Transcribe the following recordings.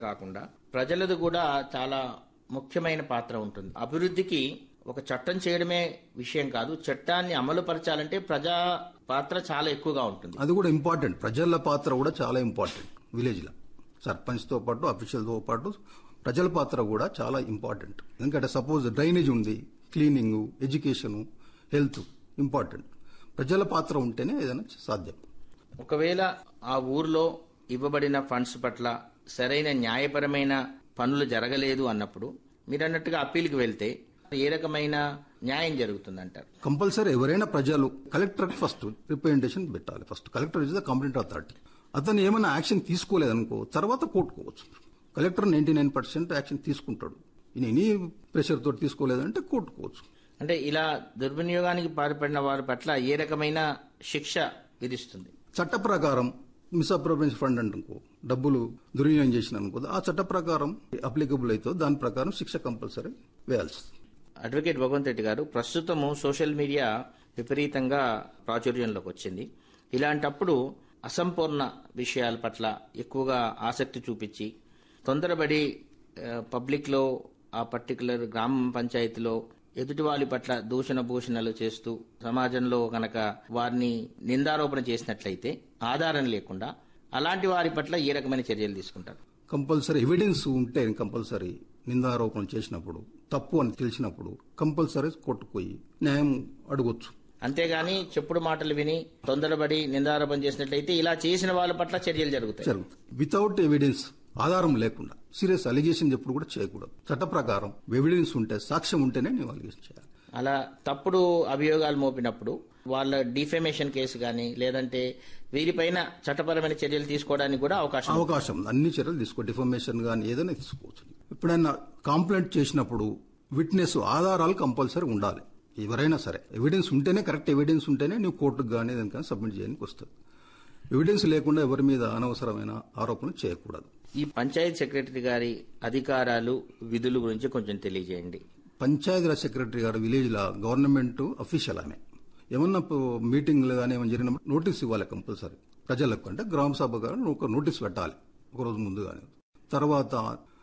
కాకుండా ప్రజలది కూడా చాలా ముఖ్యమైన పాత్ర ఉంటుంది. అభివృద్ధికి ఒక చట్టం చేయడమే విషయం కాదు, చట్టాన్ని అమలు పరచాలంటే ప్రజా పాత్ర చాలా ఎక్కువగా ఉంటుంది. అది కూడా ఇంపార్టెంట్. ప్రజల పాత్ర కూడా చాలా ఇంపార్టెంట్. విలేజ్ లో సర్పంచ్తో పాటు అఫీషియల్తో పాటు ప్రజల పాత్ర కూడా చాలా ఇంపార్టెంట్. ఎందుకంటే సపోజ్ డ్రైనేజ్ ఉంది, క్లీనింగ్, ఎడ్యుకేషన్, హెల్త్ ఇంపార్టెంట్. ప్రజల పాత్ర ఉంటేనే ఏదైనా సాధ్యం. ఒకవేళ ఆ ఊర్లో ఇవ్వబడిన ఫండ్స్ పట్ల సరైన న్యాయపరమైన పనులు జరగలేదు అన్నప్పుడు మీరు అన్నట్టుగా అప్పీల్కి వెళ్తే ఏ రకమైన న్యాయం జరుగుతుందంటారు? కంపల్సరీ ఎవరైనా ప్రజలు కలెక్టర్ ఫస్ట్ రిప్రజెంటేషన్ పెట్టాలి. First collector is the competent authority. అతను ఏమైనా యాక్షన్ తీసుకోలేదనుకో తర్వాత కోర్టుకోవచ్చు. కలెక్టర్ 99% యాక్షన్ తీసుకుంటాడు. ఎనీ ప్రెషర్ తోటి తీసుకోలేదంటే కోర్టుకోవచ్చు. అంటే ఇలా దుర్వినియోగానికి పాల్పడిన వారి పట్ల ఏ రకమైన శిక్ష విధిస్తుంది? చట్ట ప్రకారం మిస్అప్రోప్రియేషన్ ఫండ్ అనుకో డబ్బులు దుర్వినియోగం చేసిన అనుకో ఆ చట్ట ప్రకారం అప్లికబుల్ అయితే దాని ప్రకారం శిక్ష కంపల్సరీ వేయాల్సి. అడ్వకేట్ భగవంత్ రెడ్డి గారు, ప్రస్తుతము సోషల్ మీడియా విపరీతంగా ప్రాచుర్యంలోకి వచ్చింది. ఇలాంటప్పుడు అసంపూర్ణ విషయాల పట్ల ఎక్కువగా ఆసక్తి చూపించి తొందరపడి పబ్లిక్లో ఆ పర్టికులర్ గ్రామ పంచాయతీలో ఎదుటి వాళ్ళ పట్ల దూషణ భూషణలు చేస్తూ సమాజంలో గనక వారిని నిందారోపణ చేసినట్లయితే ఆధారం లేకుండా అలాంటి వారి పట్ల ఏ రకమైన చర్యలు తీసుకుంటారు? కంపల్సరీ ఎవిడెన్స్ ఉంటే కంపల్సరీ నిందారోపణ చేసినప్పుడు తప్పు అని తెలిసినప్పుడు కంపల్సరీ కోర్టుకుపోయి న్యాయం అడగొచ్చు. అంతేగాని చెప్పుడు మాటలు విని తొందరపడి నిందారోపణ చేసినట్లయితే ఇలా చేసిన వాళ్ళ పట్ల చర్యలు జరుగుతాయి. వితౌట్ ఎవిడెన్స్, ఆధారం లేకుండా సీరియస్ అలిగేషన్ ఎప్పుడు కూడా చేయకూడదు. చట్ట ప్రకారం ఎవిడెన్స్ ఉంటే, సాక్ష్యం ఉంటేనే నేను అలిగేషన్ చేయాలి. అలా తప్పుడు అభియోగాలు మోపినప్పుడు వాళ్ళ డిఫేమేషన్ కేసు గానీ లేదంటే వీరిపైన చట్టపరమైన చర్యలు తీసుకోవడానికి కూడా అవకాశం అన్ని చర్యలు తీసుకో, డిఫర్మేషన్ గానీ ఏదైనా తీసుకోవచ్చు. ఎప్పుడైనా కంప్లైంట్ చేసినప్పుడు విట్నెస్ ఆధారాలు కంపల్సరీ ఉండాలి. ఎవరైనా సరే ఎవిడెన్స్ ఉంటేనే, కరెక్ట్ ఎవిడెన్స్ ఉంటేనే నువ్వు కోర్టుకు కానీ దానికైనా సబ్మిట్ చేయడానికి వస్తుంది. ఎవిడెన్స్ లేకుండా ఎవరి మీద అనవసరమైన ఆరోపణలు చేయకూడదు. ఈ పంచాయతీ సెక్రటరీ గారి అధికారాలు, విధుల గురించి కొంచెం తెలియజేయండి. పంచాయతీరాజ్ సెక్రటరీ గారు విలేజ్ లా గవర్నమెంట్ అఫీషియల్. ఆమె ఏమన్నా మీటింగ్లు కానీ ఏమైనా జరిగినప్పుడు నోటీస్ ఇవ్వాలి కంపల్సరీ ప్రజలకు. అంటే గ్రామ సభ గారు ఒక నోటీస్ పెట్టాలి ఒకరోజు ముందు కానీ. తర్వాత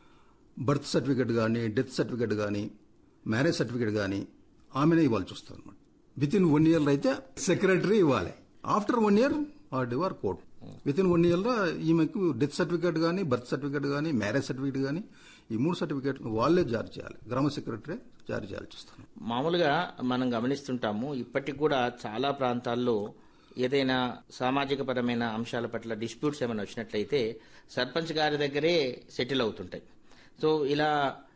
బర్త్ సర్టిఫికేట్ కానీ, డెత్ సర్టిఫికేట్ కానీ, మ్యారేజ్ సర్టిఫికేట్ కానీ ఆమెనే ఇవ్వాల్సి వస్తుంది అనమాట. విత్ ఇన్ 1 year అయితే సెక్రటరీ ఇవ్వాలి. After 1 year are court. With in 1 year లో ఈమెకు డెత్ సర్టిఫికేట్ కానీ, బర్త్ సర్టిఫికేట్ కానీ, మ్యారేజ్ సర్టిఫికేట్ కానీ ఈ 3 సర్టిఫికేట్ వాళ్ళే జారీ చేయాలి. గ్రామ సెక్రటరీ జారీ చేయాల్సి వస్తుంది. మామూలుగా మనం గమనిస్తుంటాము, ఇప్పటికి కూడా చాలా ప్రాంతాల్లో ఏదైనా సామాజిక పరమైన అంశాల పట్ల డిస్ప్యూట్స్ ఏమైనా వచ్చినట్లయితే సర్పంచ్ గారి దగ్గరే సెటిల్ అవుతుంటాయి. సో ఇలా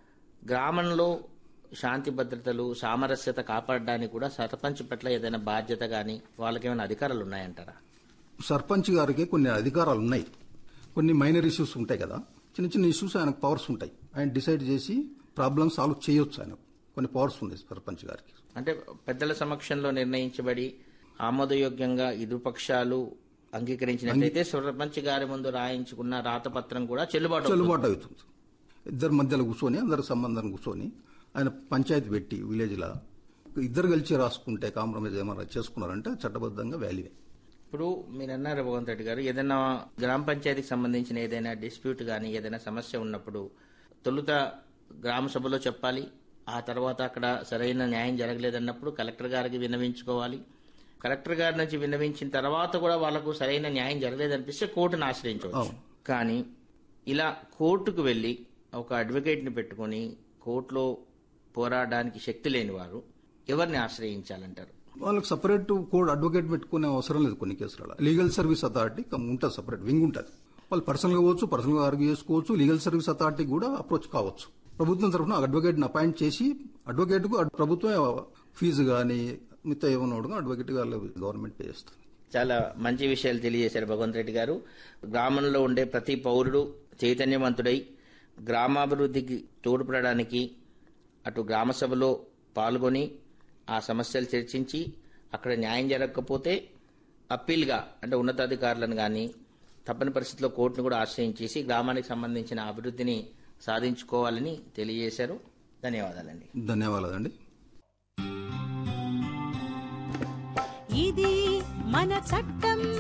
గ్రామంలో శాంతి భద్రతలు, సామరస్యత కాపాడడానికి కూడా సర్పంచ్ పట్ల ఏదైనా బాధ్యత కానీ వాళ్ళకేమైనా అధికారాలు ఉన్నాయంటారా? సర్పంచ్ గారికి కొన్ని అధికారాలు ఉన్నాయి. కొన్ని మైనర్ ఇష్యూస్ ఉంటాయి కదా, చిన్న చిన్న ఇష్యూస్ ఆయనకు పవర్స్ ఉంటాయి. ఆయన డిసైడ్ చేసి ప్రాబ్లమ్ సాల్వ్ చేయొచ్చు. ఆయన కొన్ని పవర్స్ ఉన్నాయి సర్పంచ్ గారికి. అంటే పెద్దల సమక్షంలో నిర్ణయించబడి ఆమోదయోగ్యంగా ఇరుపక్షాలు అంగీకరించినట్లయితే సర్పంచ్ గారి ముందు రాయించుకున్న రాతపత్రం కూడా చెల్లుబాటు అవుతుంది. ఇద్దరు మధ్యలో కూర్చొని, అందరు సంబంధం కూర్చొని ఆయన పంచాయతీ పెట్టి విలేజ్ లా ఇద్దరు కలిసి రాసుకుంటే కాంప్రమైజ్ ఏమైనా చేసుకున్నారంటే చట్టబద్ధంగా వాల్యూవే. ఇప్పుడు మీరు అన్నారు భగవంత్ రెడ్డి గారు, ఏదైనా గ్రామ పంచాయతీకి సంబంధించిన ఏదైనా డిస్ప్యూట్ కానీ ఏదైనా సమస్య ఉన్నప్పుడు తొలుత గ్రామ సభలో చెప్పాలి. ఆ తర్వాత అక్కడ సరైన న్యాయం జరగలేదన్నప్పుడు కలెక్టర్ గారికి విన్నవించుకోవాలి. కలెక్టర్ గారి నుంచి విన్నవించిన తర్వాత కూడా వాళ్లకు సరైన న్యాయం జరగలేదనిపిస్తే కోర్టును ఆశ్రయించవచ్చు. కానీ ఇలా కోర్టుకు వెళ్లి ఒక అడ్వకేట్ ని పెట్టుకుని కోర్టులో పోరాడడానికి శక్తి లేని వారు ఎవరిని ఆశ్రయించాలంటారు? వాళ్ళకి సపరేట్ కోర్టు అడ్వకేట్ పెట్టుకునే అవసరం లేదు. కొన్ని కేసులలో లీగల్ సర్వీస్ అథారిటీ ఉంటుంది, సపరేట్ వింగ్ ఉంటుంది. వాళ్ళు పర్సనల్ గా పోవచ్చు, పర్సనల్ గా ఆర్గ్యూ చేసుకోవచ్చు. లీగల్ సర్వీస్ అథారిటీ కూడా అప్రోచ్ కావచ్చు. ప్రభుత్వం తరఫున అడ్వకేట్ ని అపాయింట్ చేసి అడ్వకేట్ కు ప్రభుత్వం ఫీజు గానీ మిగతా ఏమన్నా అడ్వకేట్ గవర్నమెంట్ పే చేస్తుంది. చాలా మంచి విషయాలు తెలియజేశారు భగవంత్ రెడ్డి గారు. గ్రామంలో ఉండే ప్రతి పౌరుడు చైతన్యవంతుడై గ్రామాభివృద్ధికి తోడ్పడడానికి అటు గ్రామ సభలో పాల్గొని ఆ సమస్యలు చర్చించి అక్కడ న్యాయం జరగకపోతే అప్పీల్గా అంటే ఉన్నతాధికారులను కానీ తప్పని పరిస్థితిలో కోర్టును కూడా ఆశ్రయించేసి గ్రామానికి సంబంధించిన అభివృద్ధిని సాధించుకోవాలని తెలియజేశారు. ధన్యవాదాలండి. ధన్యవాదాలండి. ఇది మన చట్టం.